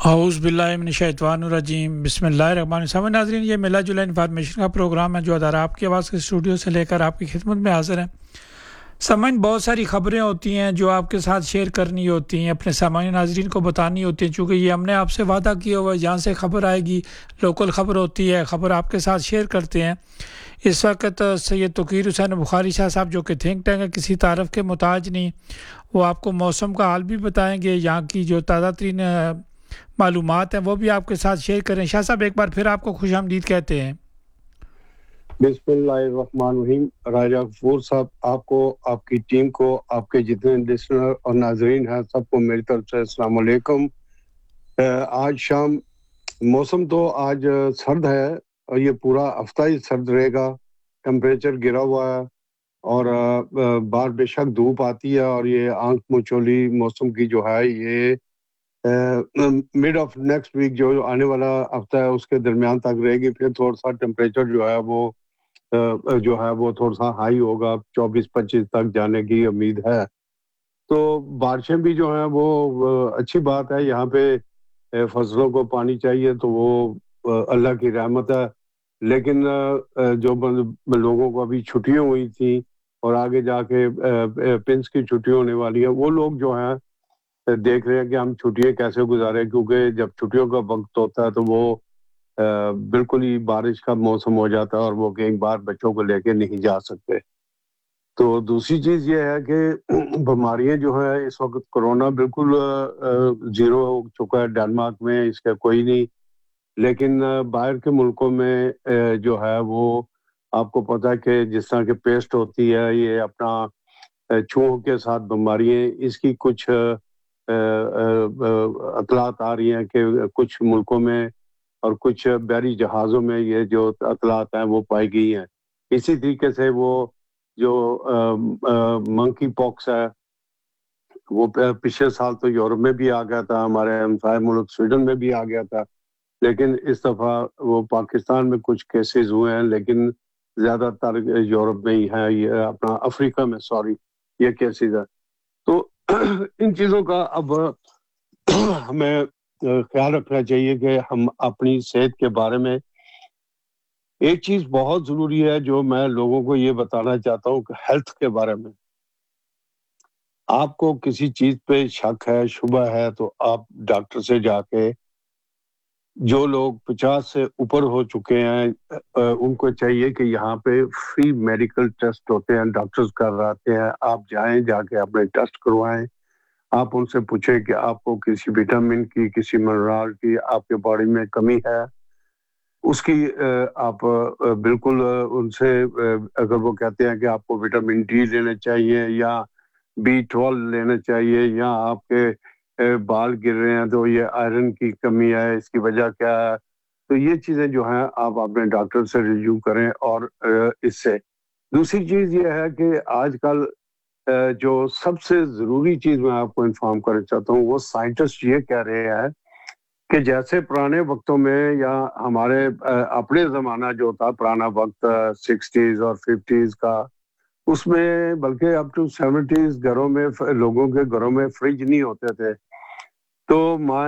اعوذ باللہ من الشیطان الرجیم بسم اللہ الرحمن الرحیم۔ ناظرین، یہ ملا جلا انفارمیشن کا پروگرام ہے جو ادارہ آپ کی آواز کے اسٹوڈیو سے لے کر آپ کی خدمت میں حاضر ہے۔ سامعین، بہت ساری خبریں ہوتی ہیں جو آپ کے ساتھ شیئر کرنی ہوتی ہیں، اپنے سامعین ناظرین کو بتانی ہوتی ہیں، چونکہ یہ ہم نے آپ سے وعدہ کیا ہوا ہے جہاں سے خبر آئے گی لوکل خبر ہوتی ہے، خبر آپ کے ساتھ شیئر کرتے ہیں۔ اس وقت سید توقیر حسین بخاری شاہ صاحب جو کہ تھنک ٹینک ہے، کسی تعارف کے محتاج نہیں، وہ آپ کو موسم کا حال بھی بتائیں گے، یہاں کی جو تازہ ترین معلومات ہیں وہ بھی آپ کے ساتھ شیئر کریں۔ شاہ صاحب، ایک بار پھر آپ کو خوش آمدید کہتے ہیں۔ بسم اللہ الرحمن الرحیم۔ راجہ غفور صاحب، آپ کو، آپ کی ٹیم کو، آپ کے جتنے لسنر اور ناظرین ہیں، سب کو میری طرف سے السلام علیکم۔ آج شام موسم تو آج سرد ہے اور یہ پورا ہفتہ ہی سرد رہے گا۔ ٹمپریچر گرا ہوا ہے اور باہر بے شک دھوپ آتی ہے اور یہ آنکھ مچولی موسم کی جو ہے یہ مڈ آف نیکسٹ ویک جو آنے والا ہفتہ ہے اس کے درمیان تک رہے گی۔ پھر تھوڑا سا ٹمپریچر جو ہے وہ تھوڑا سا ہائی ہوگا، 24-25 تک جانے کی امید ہے۔ تو بارشیں بھی جو ہیں وہ اچھی بات ہے، یہاں پہ فصلوں کو پانی چاہیے تو وہ اللہ کی رحمت ہے، لیکن جو لوگوں کو ابھی چھٹیاں ہوئی تھیں اور آگے جا کے پنس کی چھٹی ہونے والی ہے، وہ لوگ جو ہیں دیکھ رہے ہیں کہ ہم چھٹیاں کیسے گزاریں، کیونکہ جب چھٹیوں کا وقت ہوتا ہے تو وہ بالکل ہی بارش کا موسم ہو جاتا ہے اور وہ کئی بار بچوں کو لے کے نہیں جا سکتے۔ تو دوسری چیز یہ ہے کہ بیماریاں جو ہے اس وقت کرونا بالکل زیرو ہو چکا ہے ڈنمارک میں، اس کا کوئی نہیں، لیکن باہر کے ملکوں میں جو ہے وہ آپ کو پتہ ہے کہ جس طرح کے پیسٹ ہوتی ہے، یہ اپنا چوہوں کے ساتھ بیماریاں، اس کی کچھ اطلاعات آ رہی ہیں کہ کچھ ملکوں میں اور کچھ بحری جہازوں میں یہ جو اطلاعات ہیں وہ پائی گئی ہیں۔ اسی طریقے سے وہ جو منکی پاکس ہے وہ پچھلے سال تو یورپ میں بھی آ گیا تھا، ہمارے ہمسائے ملک سویڈن میں بھی آ گیا تھا، لیکن اس دفعہ وہ پاکستان میں کچھ کیسز ہوئے ہیں، لیکن زیادہ تر یورپ میں ہی ہے، یہ اپنا افریقہ میں یہ کیسز ہے۔ تو ان چیزوں کا اب ہمیں خیال رکھنا چاہیے کہ ہم اپنی صحت کے بارے میں ایک چیز بہت ضروری ہے جو میں لوگوں کو یہ بتانا چاہتا ہوں کہ ہیلتھ کے بارے میں آپ کو کسی چیز پہ شک ہے، شبہ ہے، تو آپ ڈاکٹر سے جا کے، جو لوگ 50 سے اوپر ہو چکے ہیں ان کو چاہیے کہ یہاں پہ فری میڈیکل ٹیسٹ ہوتے ہیں، ڈاکٹرز کراتے ہیں، آپ جائیں، جا کے اپنے ٹیسٹ کروائیں، آپ ان سے پوچھیں کہ آپ کو کسی وٹامن کی، کسی منرال کی آپ کے باڈی میں کمی ہے، اس کی آپ بالکل ان سے اگر وہ کہتے ہیں کہ آپ کو وٹامن ڈی لینا چاہیے یا B12 لینا چاہیے یا آپ کے بال گر رہے ہیں تو یہ آئرن کی کمی ہے، اس کی وجہ کیا ہے، تو یہ چیزیں جو ہیں آپ اپنے ڈاکٹر سے ریویو کریں۔ اور اس سے دوسری چیز یہ ہے کہ آج کل جو سب سے ضروری چیز میں آپ کو انفارم کرنا چاہتا ہوں، وہ سائنٹسٹ یہ کہہ رہے ہیں کہ جیسے پرانے وقتوں میں یا ہمارے اپنے زمانہ جو تھا پرانا وقت 60s اور 50s کا، اس میں بلکہ اپ ٹو 70s گھروں میں لوگوں کے گھروں میں فریج نہیں ہوتے تھے، تو